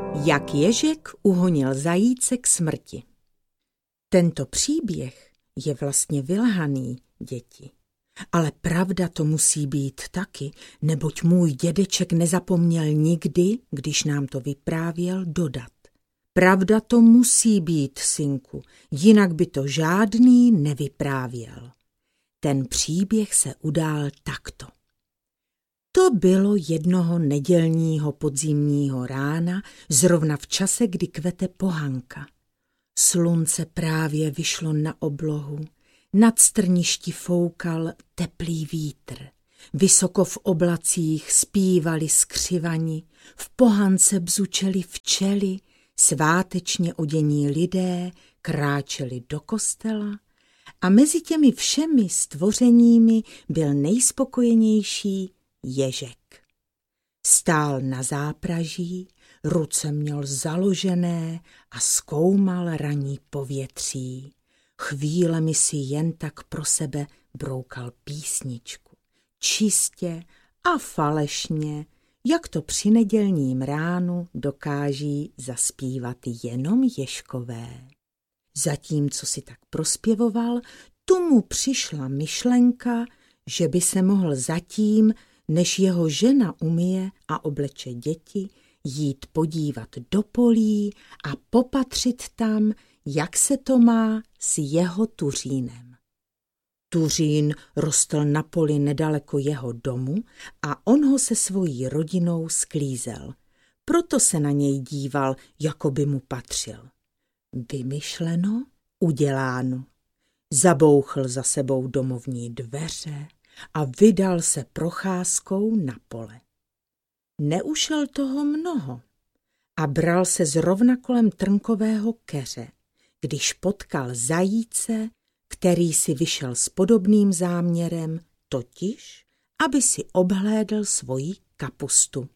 Jak ježek uhonil zajíce k smrti. Tento příběh je vlastně vylhaný, děti. Ale pravda to musí být taky, neboť můj dědeček nezapomněl nikdy, když nám to vyprávěl, dodat. Pravda to musí být, synku, jinak by to žádný nevyprávěl. Ten příběh se udál takto. To bylo jednoho nedělního podzimního rána, zrovna v čase, kdy kvete pohanka. Slunce právě vyšlo na oblohu, nad strništi foukal teplý vítr. Vysoko v oblacích zpívali skřivani, v pohance bzučeli včely, svátečně odění lidé kráčeli do kostela a mezi těmi všemi stvořeními byl nejspokojenější ježek. Stál na zápraží, ruce měl založené a zkoumal ranní povětří. Chvílemi si jen tak pro sebe broukal písničku. Čistě a falešně, jak to při nedělním ránu dokáží zaspívat jenom ježkové. Zatímco si tak prospěvoval, tu mu přišla myšlenka, že by se mohl zatím, než jeho žena umyje a obleče děti, jít podívat do polí a popatřit tam, jak se to má s jeho tuřínem. Tuřín rostl na poli nedaleko jeho domu a on ho se svojí rodinou sklízel. Proto se na něj díval, jako by mu patřil. Vymyšleno, uděláno. Zabouchl za sebou domovní dveře a vydal se procházkou na pole. Neušel toho mnoho a bral se zrovna kolem trnkového keře, když potkal zajíce, který si vyšel s podobným záměrem, totiž, aby si obhlédl svoji kapustu.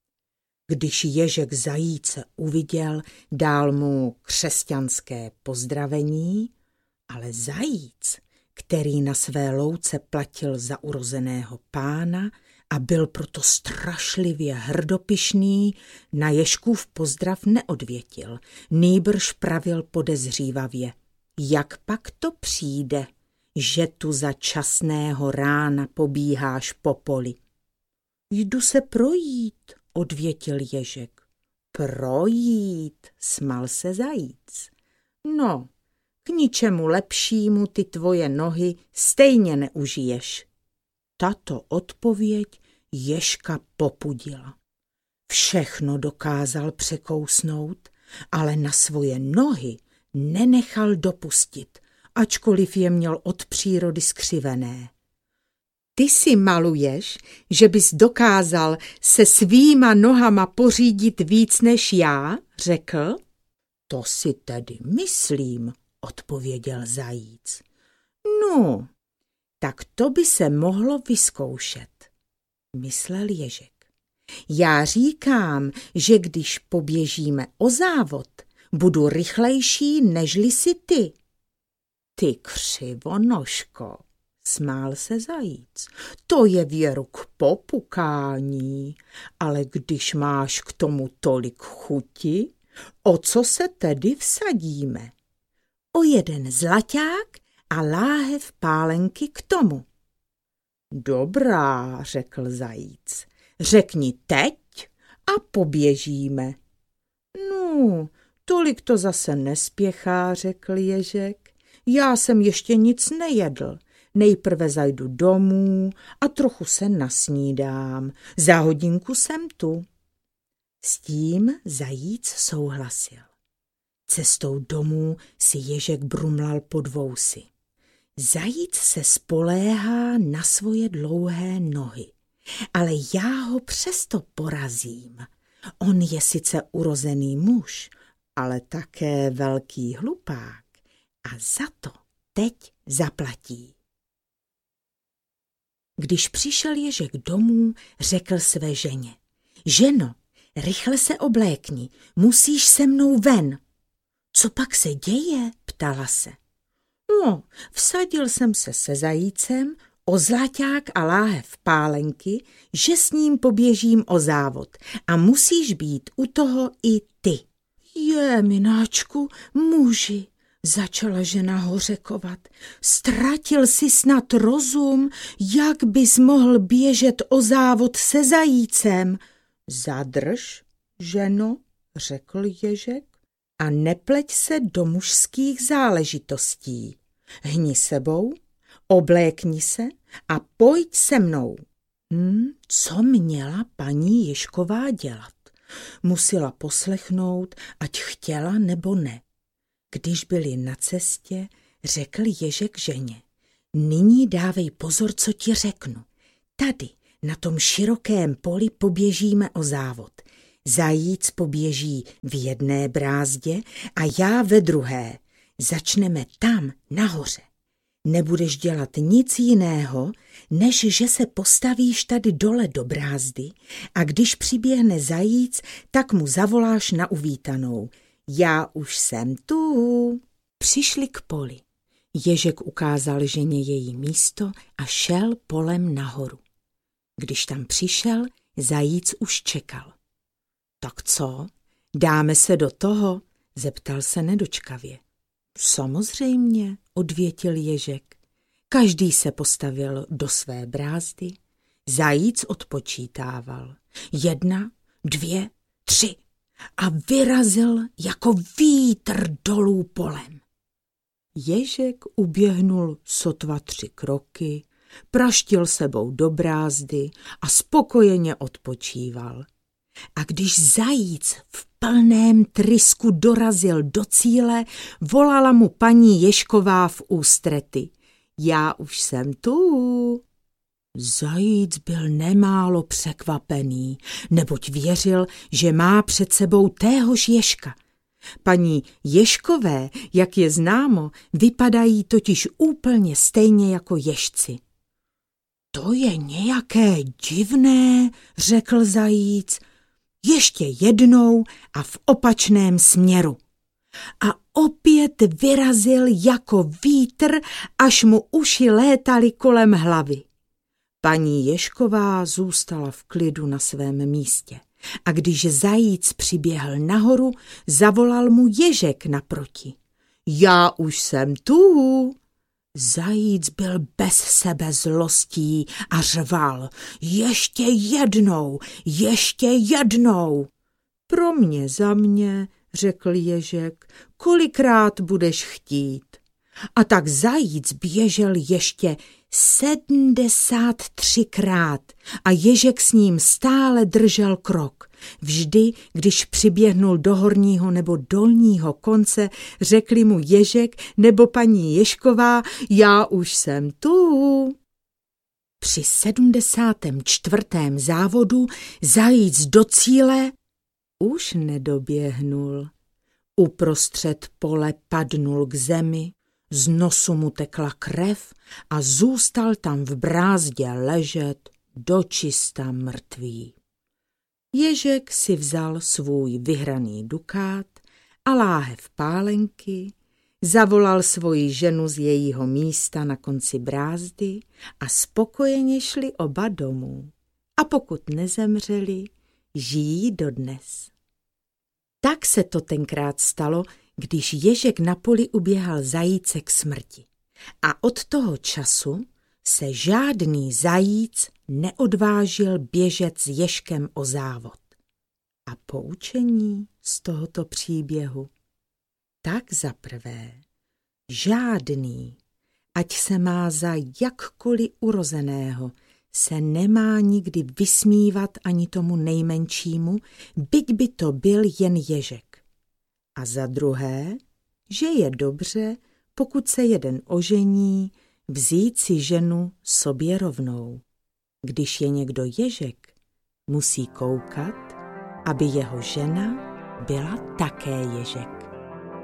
Když ježek zajíce uviděl, dal mu křesťanské pozdravení, ale zajíc, který na své louce platil za urozeného pána a byl proto strašlivě hrdopyšný, na ježkův pozdrav neodvětil, nýbrž pravil podezřívavě. Jak pak to přijde, že tu za časného rána pobíháš po poli? Jdu se projít, odvětil ježek. Projít, smal se zajíc. No, k ničemu lepšímu ty tvoje nohy stejně neužiješ. Tato odpověď ježka popudila. Všechno dokázal překousnout, ale na svoje nohy nenechal dopustit, ačkoliv je měl od přírody skřivené. Ty si maluješ, že bys dokázal se svýma nohama pořídit víc než já, řekl. To si tedy myslím, odpověděl zajíc. No, tak to by se mohlo vyzkoušet, myslel ježek. Já říkám, že když poběžíme o závod, budu rychlejší, nežli si ty. Ty křivonožko, smál se zajíc, to je věru k popukání, ale když máš k tomu tolik chuti, o co se tedy vsadíme? O jeden zlaťák a láhev pálenky k tomu. Dobrá, řekl zajíc, řekni teď a poběžíme. No, tolik to zase nespěchá, řekl ježek. Já jsem ještě nic nejedl. Nejprve zajdu domů a trochu se nasnídám. Za hodinku jsem tu. S tím zajíc souhlasil. Cestou domů si ježek brumlal pod vousy. Zajíc se spoléhá na svoje dlouhé nohy, ale já ho přesto porazím. On je sice urozený muž, ale také velký hlupák a za to teď zaplatí. Když přišel ježek domů, řekl své ženě. Ženo, rychle se oblékni, musíš se mnou ven. Co pak se děje? Ptala se. No, vsadil jsem se zajícem o zlaťák a láhev pálenky, že s ním poběžím o závod a musíš být u toho i ty. Mináčku, muži, začala žena hořekovat, ztratil jsi snad rozum, jak bys mohl běžet o závod se zajícem. Zadrž, ženo, řekl Ježek, a nepleť se do mužských záležitostí. Hni sebou, oblékni se a pojď se mnou. Co měla paní Ježková dělat? Musela poslechnout, ať chtěla nebo ne. Když byli na cestě, řekl Ježek ženě, nyní dávej pozor, co ti řeknu. Tady, na tom širokém poli poběžíme o závod. Zajíc poběží v jedné brázdě a já ve druhé. Začneme tam, nahoře. Nebudeš dělat nic jiného, než že se postavíš tady dole do brázdy a když přiběhne zajíc, tak mu zavoláš na uvítanou. Já už jsem tu. Přišli k poli. Ježek ukázal ženě její místo a šel polem nahoru. Když tam přišel, zajíc už čekal. Tak co, dáme se do toho? Zeptal se nedočkavě. Samozřejmě, odvětil Ježek. Každý se postavil do své brázdy. Zajíc odpočítával. 1, 2, 3 a vyrazil jako vítr dolů polem. Ježek uběhnul sotva 3 kroky, praštil sebou do brázdy a spokojeně odpočíval. A když zajíc v plném trysku dorazil do cíle, volala mu paní Ježková v ústrety. Já už jsem tu. Zajíc byl nemálo překvapený, neboť věřil, že má před sebou téhož Ježka. Paní Ježkové, jak je známo, vypadají totiž úplně stejně jako ježci. To je nějaké divné, řekl zajíc, ještě jednou a v opačném směru. A opět vyrazil jako vítr, až mu uši létaly kolem hlavy. Paní Ježková zůstala v klidu na svém místě. A když zajíc přiběhl nahoru, zavolal mu Ježek naproti. Já už jsem tu. Zajíc byl bez sebe zlostí a řval. Ještě jednou, ještě jednou. Pro mě za mě, řekl Ježek, kolikrát budeš chtít. A tak zajíc běžel ještě 73krát a Ježek s ním stále držel krok. Vždy, když přiběhnul do horního nebo dolního konce, řekli mu Ježek nebo paní Ježková, já už jsem tu. Při 74. závodu zajíc do cíle už nedoběhnul. Uprostřed pole padnul k zemi, z nosu mu tekla krev a zůstal tam v brázdě ležet dočista mrtvý. Ježek si vzal svůj vyhraný dukát a láhev pálenky, zavolal svoji ženu z jejího místa na konci brázdy a spokojeně šli oba domů. A pokud nezemřeli, žijí dodnes. Tak se to tenkrát stalo, když Ježek na poli uběhal zajíce k smrti. A od toho času se žádný zajíc neodvážil běžet s Ježkem o závod. A poučení z tohoto příběhu? Tak za prvé, žádný, ať se má za jakkoliv urozeného, se nemá nikdy vysmívat ani tomu nejmenšímu, byť by to byl jen Ježek. A za druhé, že je dobře, pokud se jeden ožení, vzít si ženu sobě rovnou. Když je někdo Ježek, musí koukat, aby jeho žena byla také Ježek.